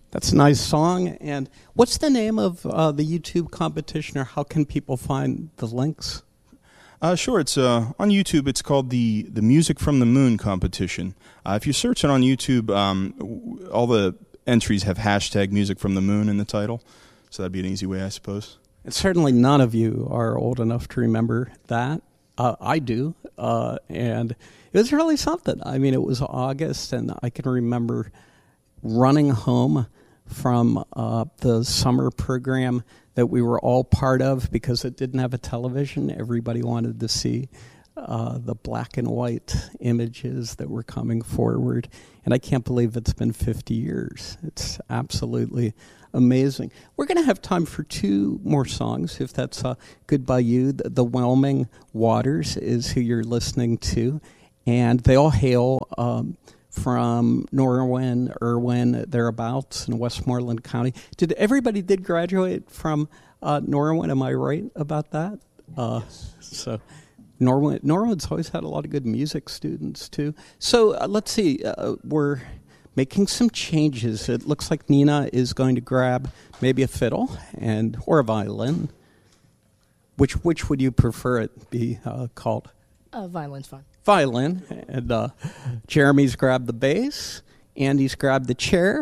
That's a nice song. And what's the name of the YouTube competition, or how can people find the links? Sure. It's on YouTube. It's called the Music from the Moon competition. If you search it on YouTube, all the entries have hashtag Music from the Moon in the title, so that'd be an easy way, I suppose. And certainly none of you are old enough to remember that. I do, and it was really something. I mean, it was August, and I can remember running home from the summer program that we were all part of because it didn't have a television. Everybody wanted to see the black and white images that were coming forward. And I can't believe it's been 50 years. It's absolutely amazing. We're going to have time for two more songs, if that's good by you. The Whelming Waters is who you're listening to. And they all hail from Norwin, Irwin, thereabouts in Westmoreland County. Everybody did graduate from Norwin? Am I right about that? So Norwin's always had a lot of good music students too. So let's see. We're making some changes. It looks like Nina is going to grab maybe a fiddle or a violin. Which would you prefer it be called? Violin's fine. Violin, and Jeremy's grabbed the bass, Andy's grabbed the chair,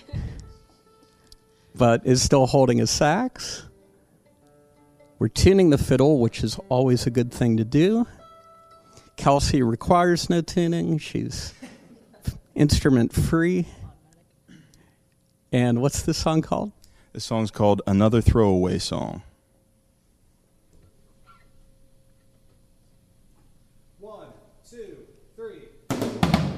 but is still holding a sax. We're tuning the fiddle, which is always a good thing to do. Kelsey requires no tuning. She's instrument free. And what's this song called? This song's called Another Throwaway Song.